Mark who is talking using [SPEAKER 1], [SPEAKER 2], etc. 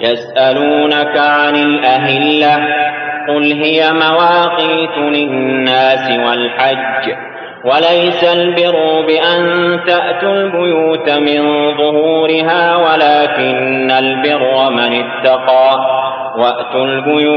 [SPEAKER 1] يسألونك عن الأهلة قل هي مواقيت للناس والحج وليس البر بأن تأتوا البيوت من ظهورها ولكن البر من اتقى وأتوا البيوت